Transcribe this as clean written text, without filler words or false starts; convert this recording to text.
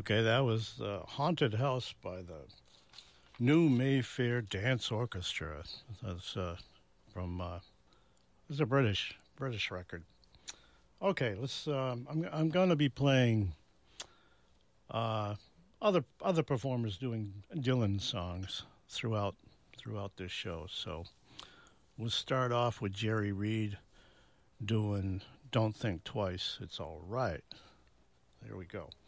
Okay, that was Haunted House by the New Mayfair Dance Orchestra. That's from it's a British record. Okay, let's. I'm going to be playing uh, other performers doing Dylan songs throughout this show. So we'll start off with Jerry Reed doing "Don't Think Twice." It's all right. There we go.